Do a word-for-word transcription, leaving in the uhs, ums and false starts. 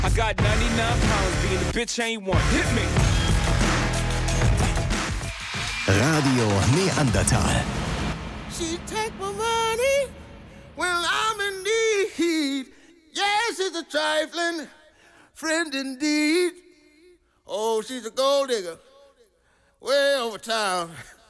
I got ninety-nine pounds, being a bitch ain't one. Hit me. Radio Neandertal. She take my money when I'm in need. Yes, it's a trifling friend indeed. Oh, she's a gold digger way over town.